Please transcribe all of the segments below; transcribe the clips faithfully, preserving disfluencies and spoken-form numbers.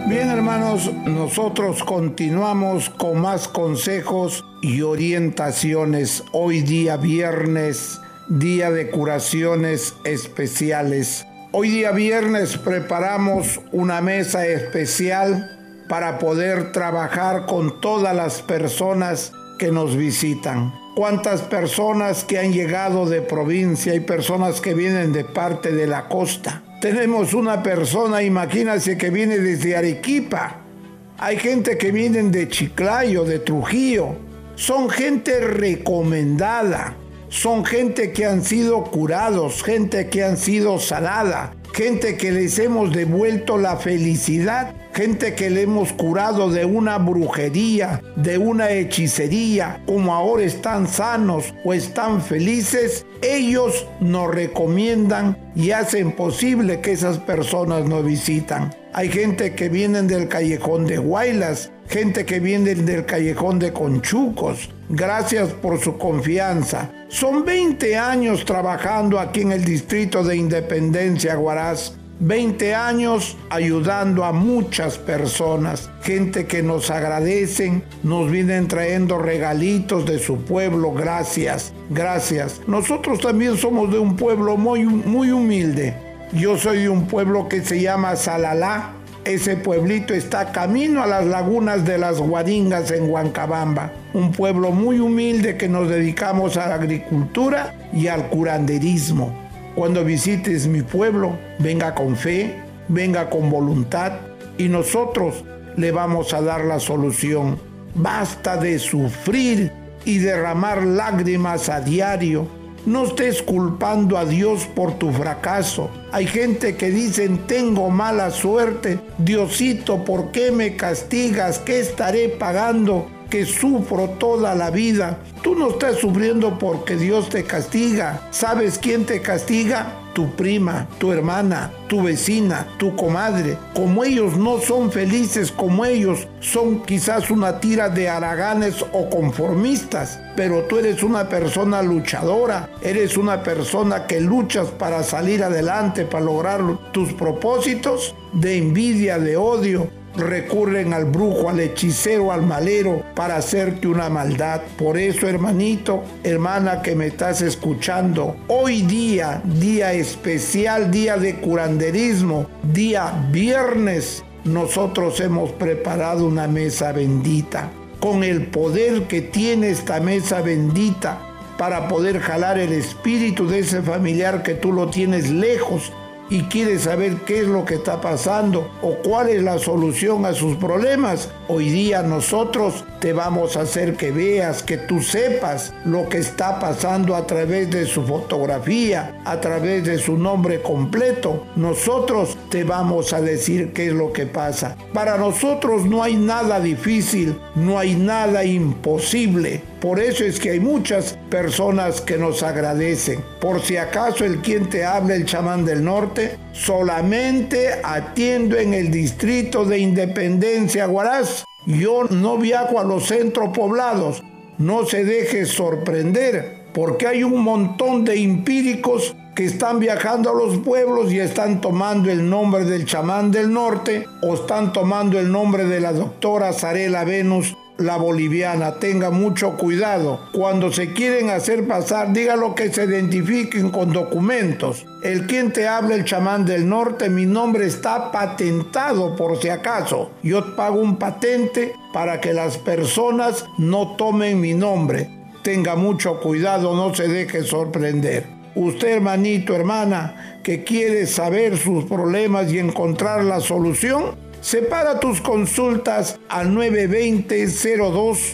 Bien, hermanos, nosotros continuamos con más consejos y orientaciones. Hoy día viernes, día de curaciones especiales. Hoy día viernes preparamos una mesa especial para poder trabajar con todas las personas que nos visitan. ¿Cuántas personas que han llegado de provincia y personas que vienen de parte de la costa? Tenemos una persona, imagínense, que viene desde Arequipa. Hay gente que viene de Chiclayo, de Trujillo. Son gente recomendada. Son gente que han sido curados, gente que han sido sanada, gente que les hemos devuelto la felicidad, gente que le hemos curado de una brujería, de una hechicería, como ahora están sanos o están felices. Ellos nos recomiendan y hacen posible que esas personas nos visitan. Hay gente que vienen del callejón de Huaylas, gente que viene del callejón de Conchucos. Gracias por su confianza. Son veinte años trabajando aquí en el distrito de Independencia, Huaraz. veinte años ayudando a muchas personas. Gente que nos agradecen, nos vienen trayendo regalitos de su pueblo. Gracias, gracias. Nosotros también somos de un pueblo muy, muy humilde. Yo soy de un pueblo que se llama Salalá. Ese pueblito está camino a las lagunas de las Guaringas en Huancabamba. Un pueblo muy humilde que nos dedicamos a la agricultura y al curanderismo. Cuando visites mi pueblo, venga con fe, venga con voluntad y nosotros le vamos a dar la solución. Basta de sufrir y derramar lágrimas a diario. No estés culpando a Dios por tu fracaso. Hay gente que dicen, tengo mala suerte. Diosito, ¿por qué me castigas? ¿Qué estaré pagando? Que sufro toda la vida. Tú no estás sufriendo porque Dios te castiga. ¿Sabes quién te castiga? Tu prima, tu hermana, tu vecina, tu comadre. Como ellos no son felices, como ellos son quizás una tira de haraganes o conformistas, pero tú eres una persona luchadora, eres una persona que luchas para salir adelante, para lograr tus propósitos. De envidia, de odio, recurren al brujo, al hechicero, al malero para hacerte una maldad. Por eso, hermanito, hermana que me estás escuchando, hoy día, día especial, día de curanderismo, día viernes, nosotros hemos preparado una mesa bendita. Con el poder que tiene esta mesa bendita para poder jalar el espíritu de ese familiar que tú lo tienes lejos y quieres saber qué es lo que está pasando o cuál es la solución a sus problemas, hoy día nosotros te vamos a hacer que veas, que tú sepas lo que está pasando a través de su fotografía, a través de su nombre completo. Nosotros te vamos a decir qué es lo que pasa. Para nosotros no hay nada difícil, no hay nada imposible. Por eso es que hay muchas personas que nos agradecen. Por si acaso el quien te habla, el chamán del norte, solamente atiendo en el distrito de Independencia, Huaraz. Yo no viajo a los centros poblados. No se deje sorprender, porque hay un montón de empíricos que están viajando a los pueblos y están tomando el nombre del chamán del norte o están tomando el nombre de la doctora Zarela Venus, la boliviana. Tenga mucho cuidado. Cuando se quieren hacer pasar, dígalo que se identifiquen con documentos. El quien te habla, el chamán del norte, mi nombre está patentado por si acaso. Yo pago un patente para que las personas no tomen mi nombre. Tenga mucho cuidado, no se deje sorprender. Usted, hermanito, hermana, que quiere saber sus problemas y encontrar la solución, separa tus consultas al nueve dos cero, cero dos,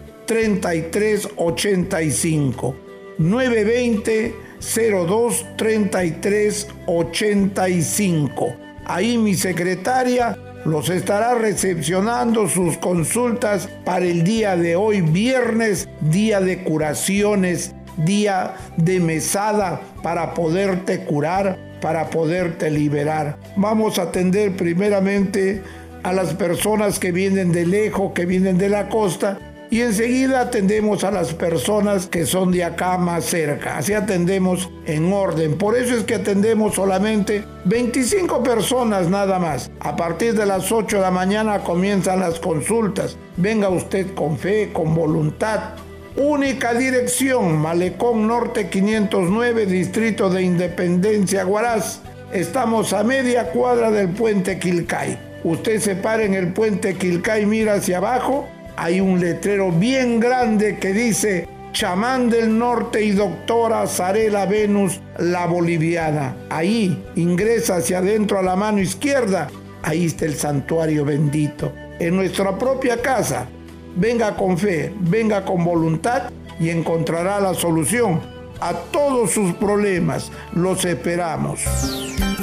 tres tres ocho cinco. nueve dos cero, cero dos, tres tres ocho cinco. Ahí mi secretaria los estará recepcionando sus consultas para el día de hoy, viernes, día de curaciones, día de mesada para poderte curar, para poderte liberar. Vamos a atender primeramente a las personas que vienen de lejos, que vienen de la costa, y enseguida atendemos a las personas que son de acá más cerca. Así atendemos en orden. Por eso es que atendemos solamente veinticinco personas nada más. A partir de las ocho de la mañana comienzan las consultas. Venga usted con fe, con voluntad. Única dirección, Malecón Norte quinientos nueve, Distrito de Independencia, Huaraz. Estamos a media cuadra del puente Quilcay. Usted se para en el puente Quilcay, mira hacia abajo, hay un letrero bien grande que dice Chamán del Norte y Doctora Zarela Venus, la boliviana. Ahí ingresa hacia adentro a la mano izquierda, ahí está el santuario bendito. En nuestra propia casa, venga con fe, venga con voluntad y encontrará la solución a todos sus problemas. Los esperamos.